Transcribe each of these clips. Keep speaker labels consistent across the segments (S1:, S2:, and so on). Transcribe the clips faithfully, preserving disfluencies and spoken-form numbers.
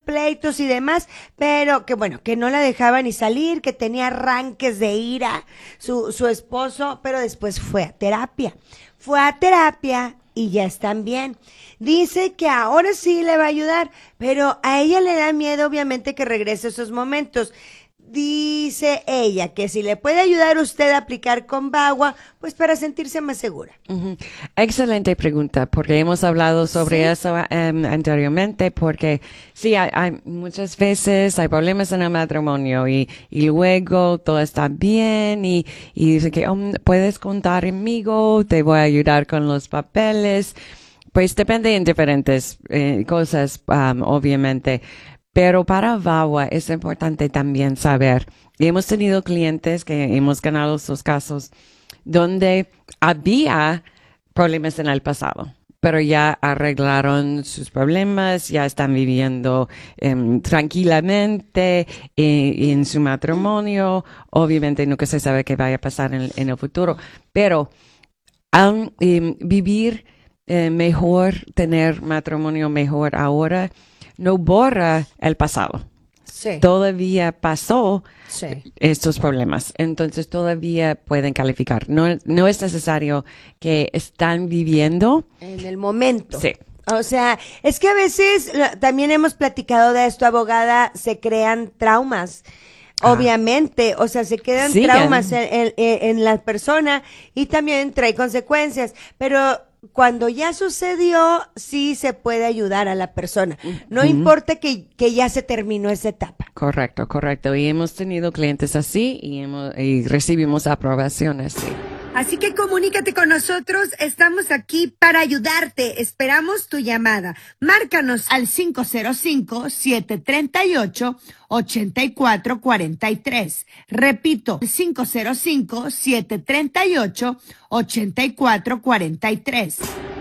S1: pleitos y demás, pero que bueno, que no la dejaba ni salir, que tenía arranques de ira su, su esposo, pero después fue a terapia. Fue a terapia y ya están bien. Dice que ahora sí le va a ayudar, pero a ella le da miedo obviamente que regrese a esos momentos. Dice ella que si le puede ayudar usted a aplicar con Bagua, pues para sentirse más segura.
S2: Uh-huh. Excelente pregunta, porque hemos hablado sobre ¿Sí? eso um, anteriormente, porque sí, hay, hay muchas veces hay problemas en el matrimonio y, y luego todo está bien y, y dice que oh, puedes contar conmigo, te voy a ayudar con los papeles. Pues depende en diferentes eh, cosas, um, obviamente. Pero para VAWA es importante también saber, y hemos tenido clientes que hemos ganado sus casos donde había problemas en el pasado, pero ya arreglaron sus problemas, ya están viviendo um, tranquilamente en, en su matrimonio. Obviamente nunca se sabe qué vaya a pasar en, en el futuro, pero al um, vivir eh, mejor, tener matrimonio mejor ahora, no borra el pasado.
S1: Sí.
S2: Todavía pasó
S1: sí.
S2: estos problemas. Entonces todavía pueden calificar. No, no es necesario que están viviendo
S1: en el momento.
S2: Sí.
S1: O sea, es que a veces también hemos platicado de esto, abogada, se crean traumas. Ah. Obviamente, o sea, se quedan Sigan. traumas en, en, en la persona y también trae consecuencias, pero cuando ya sucedió, sí se puede ayudar a la persona. No uh-huh. importa que, que ya se terminó esa etapa.
S2: Correcto, correcto. Y hemos tenido clientes así y, hemos, y recibimos aprobaciones, sí.
S1: Así que comunícate con nosotros, estamos aquí para ayudarte. Esperamos tu llamada. Márcanos al cinco cero cinco, siete tres ocho, ocho cuatro cuatro tres. Repito, cinco cero cinco, siete tres ocho, ocho cuatro cuatro tres.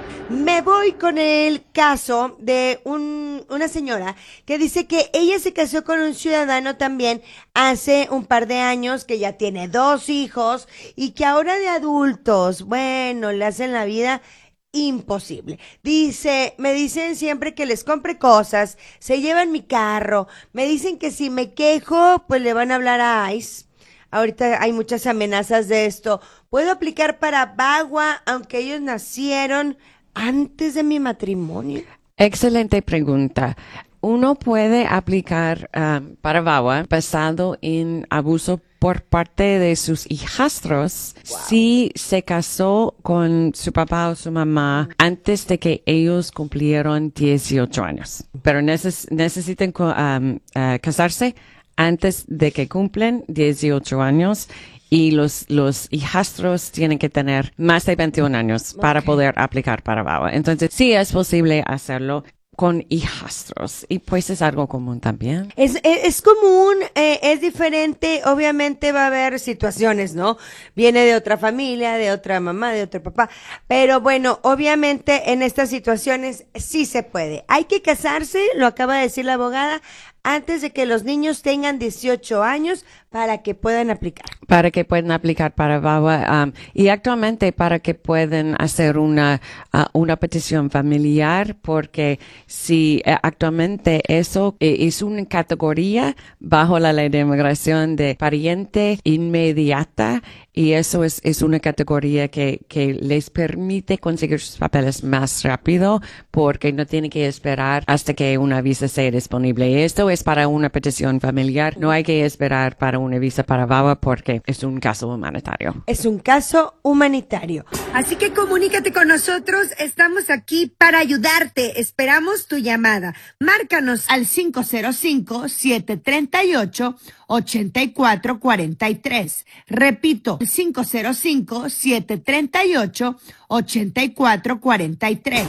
S1: Me voy con el caso de un, una señora que dice que ella se casó con un ciudadano también hace un par de años, que ya tiene dos hijos y que ahora de adultos, bueno, le hacen la vida imposible. Dice, me dicen siempre que les compre cosas, se llevan mi carro, me dicen que si me quejo, pues le van a hablar a ICE. Ahorita hay muchas amenazas de esto. ¿Puedo aplicar para Bagua aunque ellos nacieron antes de mi matrimonio?
S2: Excelente pregunta. Uno puede aplicar um, para VAWA basado en abuso por parte de sus hijastros wow. si se casó con su papá o su mamá antes de que ellos cumplieron dieciocho años. Pero neces- necesitan um, uh, casarse antes de que cumplen dieciocho años. Y los, los hijastros tienen que tener más de veintiún años okay. para poder aplicar para VAWA. Entonces, sí es posible hacerlo con hijastros. Y pues es algo común también.
S1: Es, es, es común, eh, es diferente. Obviamente va a haber situaciones, ¿no? Viene de otra familia, de otra mamá, de otro papá. Pero bueno, obviamente en estas situaciones sí se puede. Hay que casarse, lo acaba de decir la abogada, antes de que los niños tengan dieciocho años para que puedan aplicar.
S2: Para que puedan aplicar para VAWA um, y actualmente para que puedan hacer una uh, una petición familiar, porque si uh, actualmente eso eh, es una categoría bajo la ley de inmigración de pariente inmediata, y eso es es una categoría que que les permite conseguir sus papeles más rápido, porque no tienen que esperar hasta que una visa sea disponible. Esto es para una petición familiar, no hay que esperar para una visa para VAWA porque es un caso humanitario.
S1: Es un caso humanitario. Así que comunícate con nosotros, estamos aquí para ayudarte. Esperamos tu llamada. Márcanos al cinco cero cinco, siete tres ocho, ocho cuatro cuatro tres. Repito, cinco cero cinco, siete tres ocho, ocho cuatro cuatro tres.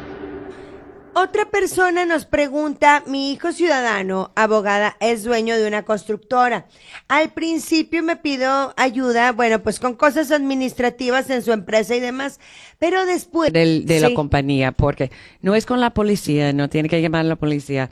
S1: Otra persona nos pregunta, mi hijo ciudadano, abogada, es dueño de una constructora. Al principio me pidió ayuda, bueno, pues con cosas administrativas en su empresa y demás, pero después...
S2: Del, de
S1: sí.
S2: la compañía, porque no es con la policía, no tiene que llamar a la policía,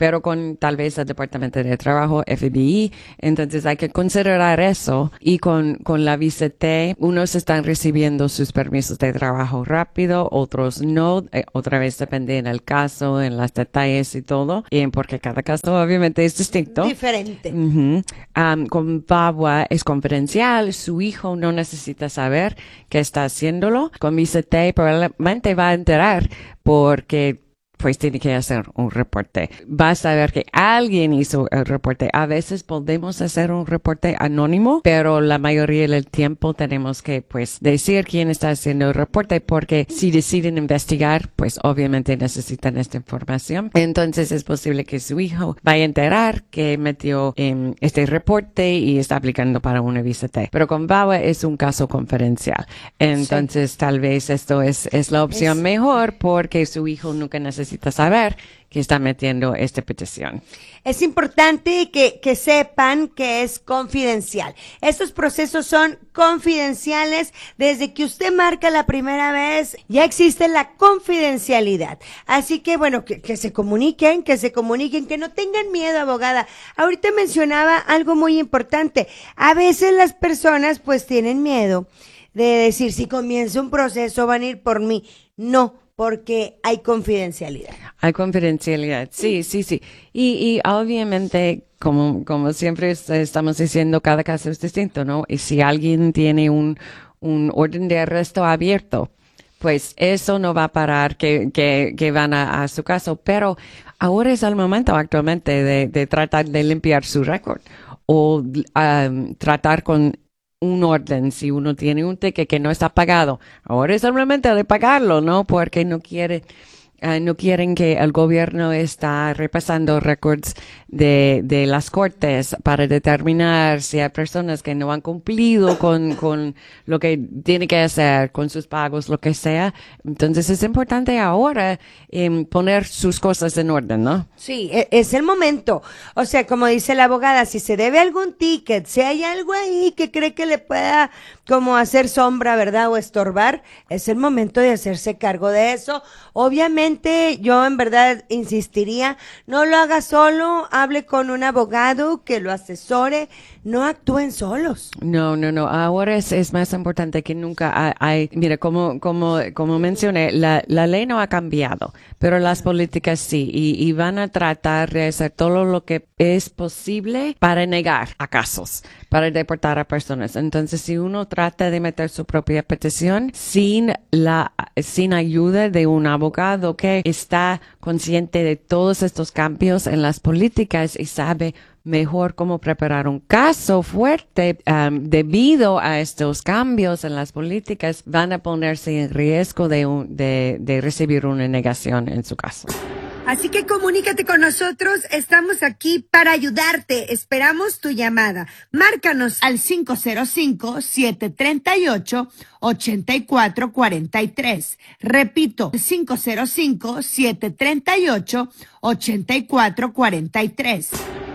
S2: pero con tal vez el Departamento de Trabajo, F B I. Entonces hay que considerar eso. Y con, con la visa T, unos están recibiendo sus permisos de trabajo rápido, otros no. Eh, otra vez depende en el caso, en los detalles y todo. Y porque cada caso obviamente es distinto.
S1: Diferente.
S2: Uh-huh. Um, con V A W A es confidencial. Su hijo no necesita saber que está haciéndolo. Con visa T probablemente va a enterar porque pues tiene que hacer un reporte. Vas a ver que alguien hizo el reporte. A veces podemos hacer un reporte anónimo, pero la mayoría del tiempo tenemos que, pues, decir quién está haciendo el reporte, porque si deciden investigar, pues, obviamente necesitan esta información. Entonces, es posible que su hijo vaya a enterar que metió en este reporte y está aplicando para una visa T. Pero con V A W A es un caso confidencial. Entonces, sí, tal vez esto es, es la opción es... mejor, porque su hijo nunca necesita saber que está metiendo esta petición.
S1: Es importante que, que sepan que es confidencial. Estos procesos son confidenciales. Desde que usted marca la primera vez, ya existe la confidencialidad. Así que, bueno, que, que se comuniquen, que se comuniquen, que no tengan miedo, abogada. Ahorita mencionaba algo muy importante. A veces las personas, pues, tienen miedo de decir, si comienza un proceso, van a ir por mí. No. Porque hay confidencialidad.
S2: Hay confidencialidad, sí, sí, sí. Y, y obviamente, como, como siempre estamos diciendo, cada caso es distinto, ¿no? Y si alguien tiene un, un orden de arresto abierto, pues eso no va a parar que, que, que van a, a su caso. Pero ahora es el momento actualmente de, de tratar de limpiar su récord o um, tratar con un orden. Si uno tiene un ticket que no está pagado, ahora es el momento de pagarlo, ¿no? Porque no quiere, uh, no quieren que el gobierno está repasando récords de, de las cortes para determinar si hay personas que no han cumplido con, con lo que tiene que hacer, con sus pagos, lo que sea. Entonces es importante ahora eh, poner sus cosas en orden, ¿no?
S1: Sí, es el momento. O sea, como dice la abogada, si se debe algún ticket, si hay algo ahí que cree que le pueda como hacer sombra, ¿verdad? O estorbar, es el momento de hacerse cargo de eso. Obviamente, yo en verdad insistiría, no lo haga solo, hable con un abogado que lo asesore, no actúen solos.
S2: No, no, no. Ahora es, es más importante que nunca. Hay, hay mira, como, como, como mencioné, la, la ley no ha cambiado, pero las políticas sí, y, y van a tratar de hacer todo lo que es posible para negar a casos, para deportar a personas. Entonces, si uno trata de meter su propia petición sin la, sin ayuda de un abogado que está consciente de todos estos cambios en las políticas y sabe mejor cómo preparar un caso fuerte um, debido a estos cambios en las políticas, van a ponerse en riesgo de, un, de, de recibir una negación en su caso.
S1: Así que comunícate con nosotros, estamos aquí para ayudarte, esperamos tu llamada. Márcanos al cinco cero cinco, siete tres ocho, ocho cuatro cuatro tres. Repito, cinco cero cinco, siete tres ocho, ocho cuatro cuatro tres.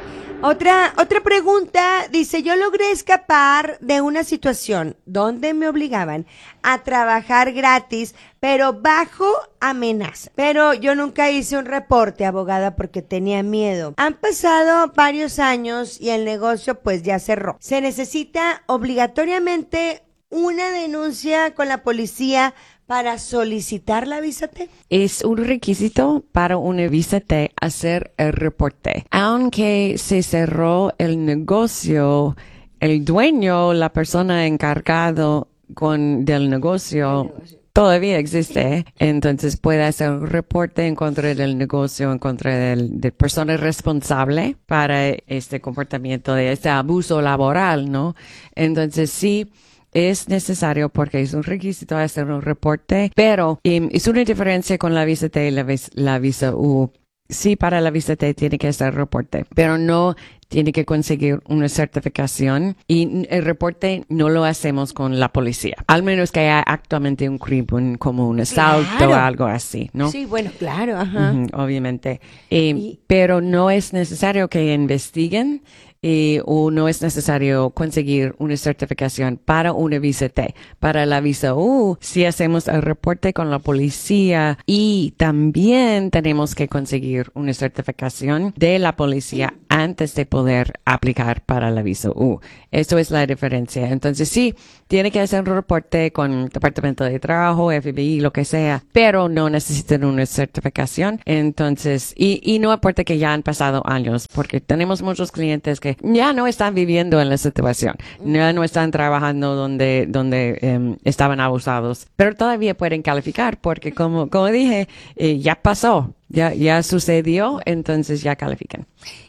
S1: Otra, otra pregunta, dice, yo logré escapar de una situación donde me obligaban a trabajar gratis, pero bajo amenaza. Pero yo nunca hice un reporte, abogada, porque tenía miedo. Han pasado varios años y el negocio pues ya cerró. ¿Se necesita obligatoriamente una denuncia con la policía para solicitar la visa T?
S2: Es un requisito para una visa T hacer el reporte. Aunque se cerró el negocio, el dueño, la persona encargado con del negocio, negocio. todavía existe. Entonces puede hacer un reporte en contra del negocio, en contra del, de persona responsable para este comportamiento, de este abuso laboral, ¿no? Entonces sí, es necesario porque es un requisito hacer un reporte, pero um, es una diferencia con la visa T y la, la visa U. Sí, para la visa T tiene que hacer reporte, pero no tiene que conseguir una certificación y el reporte no lo hacemos con la policía, al menos que haya actualmente un crimen como un asalto o
S1: claro.
S2: algo así, ¿no?
S1: Sí, bueno, claro, ajá.
S2: Uh-huh, obviamente. Eh, y, pero no es necesario que investiguen y o no es necesario conseguir una certificación para una visa T. Para la visa U, si hacemos el reporte con la policía y también tenemos que conseguir una certificación de la policía antes de poder aplicar para la visa U. Eso es la diferencia. Entonces sí, tiene que hacer un reporte con el Departamento de Trabajo, F B I, lo que sea, pero no necesitan una certificación. Entonces, y, y no importa que ya han pasado años, porque tenemos muchos clientes que ya no están viviendo en la situación, ya no están trabajando donde, donde um, estaban abusados, pero todavía pueden calificar porque como, como dije, eh, ya pasó. Ya, ya sucedió, entonces ya califican.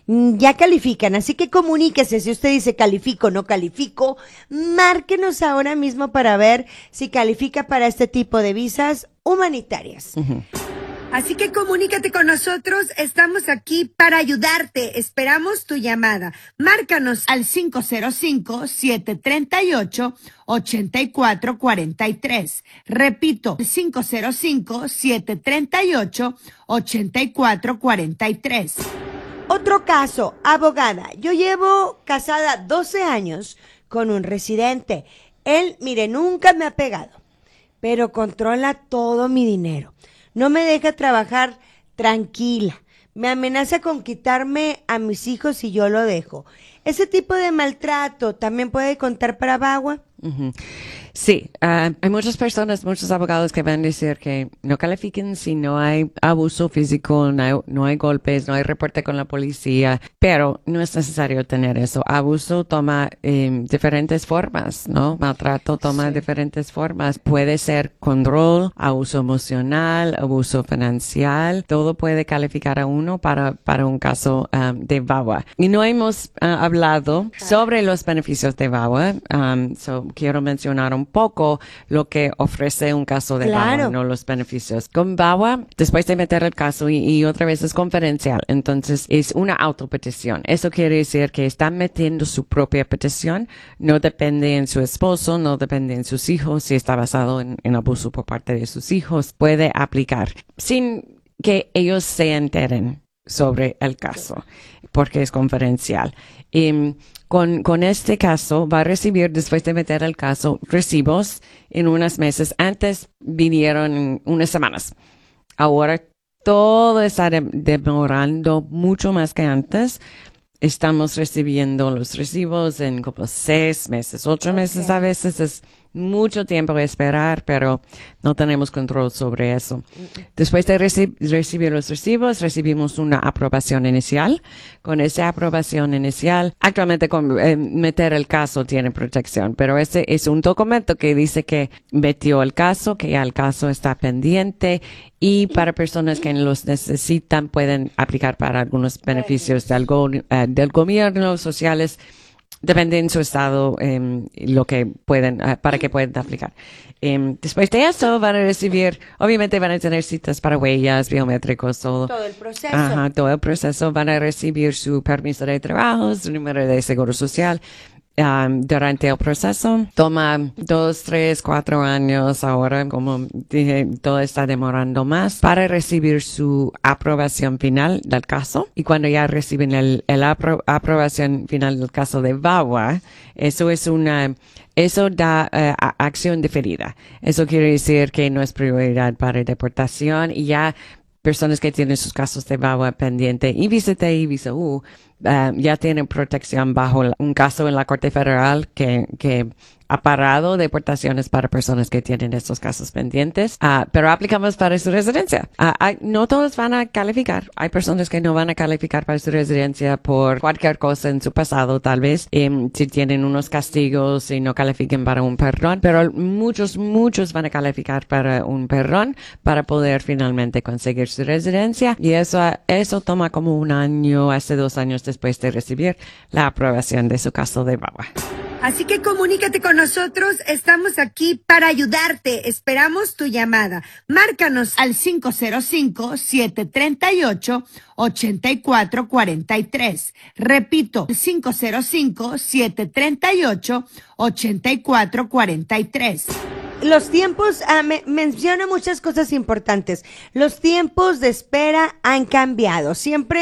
S1: Ya califican, así que comuníquese si usted dice califico o no califico, márquenos ahora mismo para ver si califica para este tipo de visas humanitarias. Uh-huh. Así que comunícate con nosotros, estamos aquí para ayudarte, esperamos tu llamada. Márcanos al cinco cero cinco, siete tres ocho, ocho cuatro cuatro tres. Repito, cinco cero cinco, siete tres ocho, ocho cuatro cuatro tres. Otro caso, abogada, yo llevo casada doce años con un residente. Él, mire, nunca me ha pegado, pero controla todo mi dinero. No me deja trabajar tranquila. Me amenaza con quitarme a mis hijos si yo lo dejo. ¿Ese tipo de maltrato también puede contar para V A W A?
S2: Uh-huh. Sí, uh, hay muchas personas, muchos abogados que van a decir que no califiquen si no hay abuso físico, no hay, no hay golpes, no hay reporte con la policía, pero no es necesario tener eso. Abuso toma eh, diferentes formas, ¿no? Maltrato toma sí. diferentes formas. Puede ser control, abuso emocional, abuso financiero, todo puede calificar a uno para, para un caso um, de V A W A. Y no hemos uh, hablado sobre los beneficios de V A W A, um, so quiero mencionar un poco lo que ofrece un caso de claro. V A W A, no los beneficios. Con V A W A, después de meter el caso y, y otra vez es confidencial, entonces es una autopetición. Eso quiere decir que están metiendo su propia petición, no depende en su esposo, no depende en sus hijos, si está basado en, en abuso por parte de sus hijos, puede aplicar sin que ellos se enteren sobre el caso, porque es confidencial. Y con, con este caso va a recibir, después de meter el caso, recibos en unos meses. Antes vinieron unas semanas. Ahora todo está de, demorando mucho más que antes. Estamos recibiendo los recibos en como seis meses, ocho okay. meses a veces. Es mucho tiempo de esperar, pero no tenemos control sobre eso. Después de reci- recibir los recibos, recibimos una aprobación inicial. Con esa aprobación inicial, actualmente con eh, meter el caso tiene protección, pero ese es un documento que dice que metió el caso, que ya el caso está pendiente y para personas que los necesitan pueden aplicar para algunos beneficios del, go- uh, del gobierno, sociales. Depende en su estado eh, lo que pueden, uh, para que puedan aplicar. Eh, después de eso van a recibir, obviamente van a tener citas para huellas, biométricos, todo.
S1: Todo el proceso.
S2: Ajá, todo el proceso. Van a recibir su permiso de trabajo, su número de seguro social. Um, durante el proceso toma dos, tres, cuatro años. Ahora, como dije, todo está demorando más para recibir su aprobación final del caso. Y cuando ya reciben el, el apro- aprobación final del caso de V A W A, eso es una, eso da uh, acción diferida. Eso quiere decir que no es prioridad para deportación y ya personas que tienen sus casos de V A W A pendiente y visa T y visa U Uh, ya tienen protección bajo un caso en la Corte Federal que, que ha parado deportaciones para personas que tienen estos casos pendientes, uh, pero aplicamos para su residencia. Uh, hay, no todos van a calificar. Hay personas que no van a calificar para su residencia por cualquier cosa en su pasado, tal vez, um, si tienen unos castigos y no califiquen para un perdón, pero muchos, muchos van a calificar para un perdón para poder finalmente conseguir su residencia y eso, eso toma como un año, hace dos años después de recibir la aprobación de su caso de V A W A.
S1: Así que comunícate con nosotros, estamos aquí para ayudarte, esperamos tu llamada. Márcanos al cinco cero cinco, siete tres ocho, ocho cuatro cuatro tres. Repito, cinco cero cinco, siete tres ocho, ocho cuatro cuatro tres. Los tiempos, uh, me, menciona muchas cosas importantes. Los tiempos de espera han cambiado. Siempre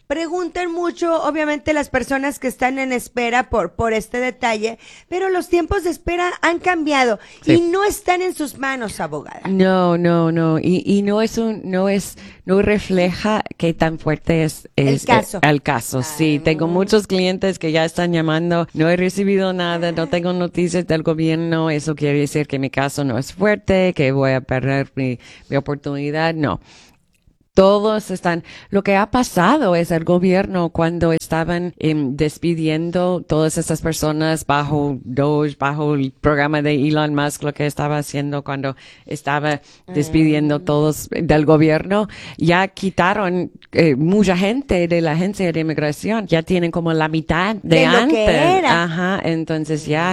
S1: preguntan mucho, obviamente, las personas que están en espera por, por este detalle, pero los tiempos de espera han cambiado
S2: Sí.
S1: y no están en sus manos, abogada.
S2: No, no, no. Y, y no es un, no es, no refleja qué tan fuerte es, es
S1: El caso.
S2: El, el caso. Sí, tengo muchos clientes que ya están llamando. No he recibido nada, no tengo noticias del gobierno. Eso quiere decir que mi caso no es fuerte, que voy a perder mi, mi oportunidad. No. Todos están, lo que ha pasado es el gobierno cuando estaban eh, despidiendo todas estas personas bajo Doge, bajo el programa de Elon Musk, lo que estaba haciendo cuando estaba despidiendo todos del gobierno, ya quitaron eh, mucha gente de la agencia de inmigración, ya tienen como la mitad de,
S1: De lo
S2: antes.
S1: que era.
S2: Ajá, entonces ya,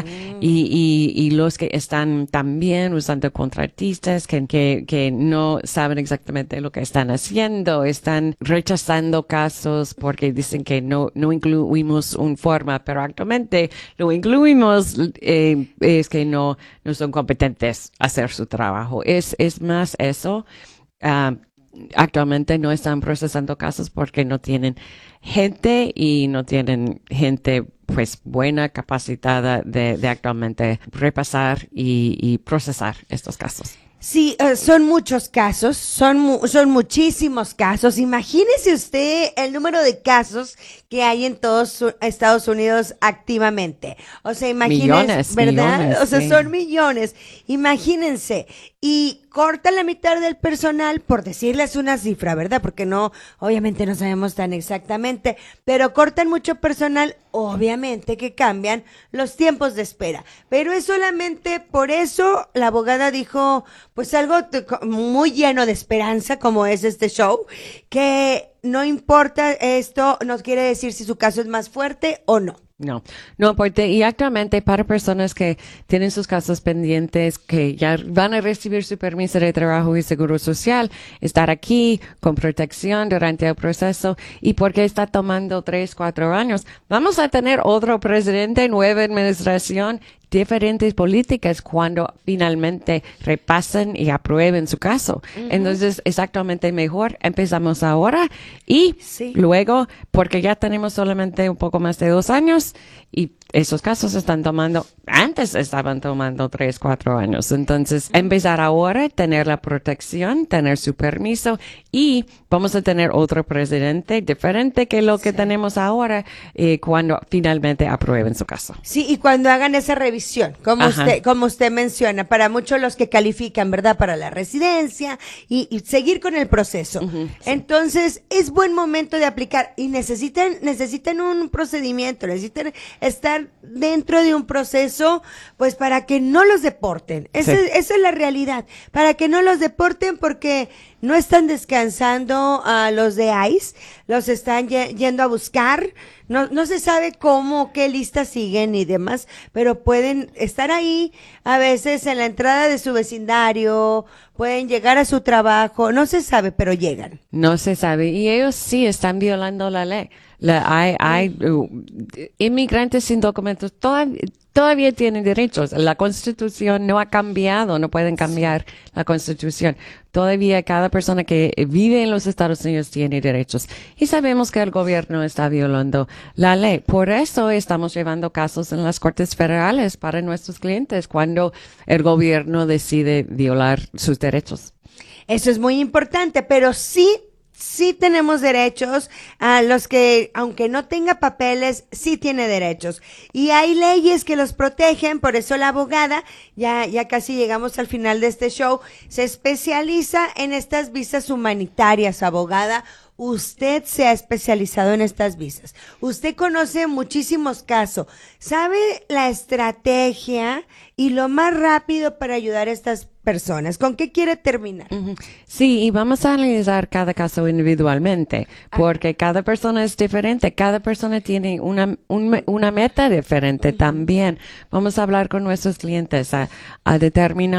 S2: y, y, y los que están también usando contratistas que, que, que no saben exactamente lo que están haciendo, están rechazando casos porque dicen que no, no incluimos un forma, pero actualmente lo incluimos, eh, es que no, no son competentes a hacer su trabajo. Es, es más eso. Uh, actualmente no están procesando casos porque no tienen gente y no tienen gente pues buena, capacitada de, de actualmente repasar y, y procesar estos casos.
S1: Sí, uh, son muchos casos, son mu son muchísimos casos. Imagínese usted el número de casos que hay en todos Estados Unidos activamente. O sea, imagínense,
S2: millones,
S1: ¿verdad?
S2: Millones,
S1: o sea,
S2: sí.
S1: son millones. Imagínense. Y corta la mitad del personal, por decirles una cifra, ¿verdad? Porque no, obviamente no sabemos tan exactamente, pero cortan mucho personal, obviamente que cambian los tiempos de espera. Pero es solamente por eso la abogada dijo, pues algo muy lleno de esperanza, como es este show, que no importa esto, no quiere decir si su caso es más fuerte o no.
S2: No, no, porque y actualmente para personas que tienen sus casos pendientes, que ya van a recibir su permiso de trabajo y seguro social, estar aquí con protección durante el proceso, y porque está tomando tres, cuatro años, vamos a tener otro presidente, nueva administración, diferentes políticas cuando finalmente repasen y aprueben su caso. Uh-huh. Entonces, exactamente mejor empezamos ahora y sí. Luego, porque ya tenemos solamente un poco más de dos años y esos casos están tomando, antes estaban tomando tres, cuatro años. Entonces, empezar ahora, tener la protección, tener su permiso y vamos a tener otro presidente diferente que lo que sí. tenemos ahora eh, cuando finalmente aprueben su caso.
S1: Sí, y cuando hagan esa revisión, como Ajá. usted como usted menciona, para muchos los que califican, ¿verdad? Para la residencia y, y seguir con el proceso. Uh-huh, sí. Entonces, es buen momento de aplicar y necesitan necesitan un procedimiento, necesitan estar dentro de un proceso, pues para que no los deporten. Esa, sí. esa es la realidad, para que no los deporten porque no están descansando a uh, los de ICE, los están y- yendo a buscar, no, no se sabe cómo, qué listas siguen y demás, pero pueden estar ahí a veces en la entrada de su vecindario, pueden llegar a su trabajo, no se sabe, pero llegan.
S2: No se sabe, y ellos sí están violando la ley. La, hay hay uh, inmigrantes sin documentos todavía, todavía tienen derechos. La Constitución no ha cambiado, no pueden cambiar la Constitución. Todavía cada persona que vive en los Estados Unidos tiene derechos. Y sabemos que el gobierno está violando la ley. Por eso estamos llevando casos en las Cortes Federales para nuestros clientes cuando el gobierno decide violar sus derechos.
S1: Eso es muy importante, pero sí Sí tenemos derechos, a los que, aunque no tenga papeles, sí tiene derechos. Y hay leyes que los protegen, por eso la abogada, ya, ya casi llegamos al final de este show, se especializa en estas visas humanitarias, abogada. Usted se ha especializado en estas visas. Usted conoce muchísimos casos. ¿Sabe la estrategia y lo más rápido para ayudar a estas personas? ¿Con qué quiere terminar?
S2: Uh-huh. Sí, y vamos a analizar cada caso individualmente, porque ah. cada persona es diferente, cada persona tiene una, un, una meta diferente uh-huh. también. Vamos a hablar con nuestros clientes a, a determinar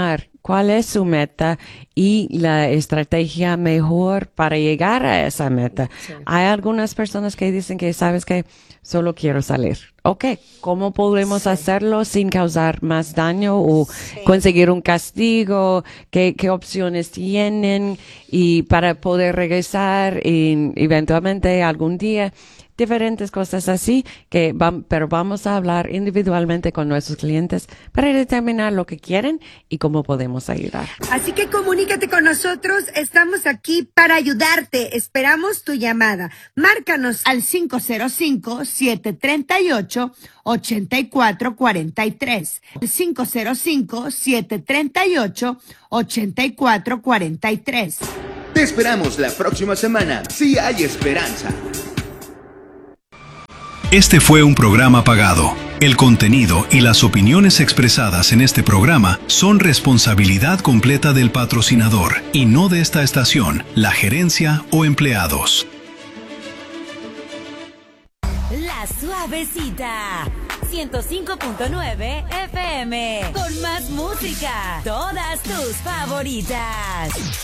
S2: cuál es su meta y la estrategia mejor para llegar a esa meta. Sí. Hay algunas personas que dicen que, ¿sabes qué? Solo quiero salir. Ok, ¿cómo podemos sí. hacerlo sin causar más daño o sí. conseguir un castigo? ¿Qué, qué opciones tienen? Y para poder regresar y eventualmente algún día, diferentes cosas así, que va, pero vamos a hablar individualmente con nuestros clientes para determinar lo que quieren y cómo podemos ayudar.
S1: Así que comunícate con nosotros, estamos aquí para ayudarte. Esperamos tu llamada. Márcanos al cinco cero cinco, siete tres ocho, ocho cuatro cuatro tres. cinco cero cinco, siete tres ocho, ocho cuatro cuatro tres.
S3: Te esperamos la próxima semana, si hay esperanza.
S4: Este fue un programa pagado. El contenido y las opiniones expresadas en este programa son responsabilidad completa del patrocinador y no de esta estación, la gerencia o empleados.
S5: La Suavecita, ciento cinco punto nueve F M, con más música, todas tus favoritas.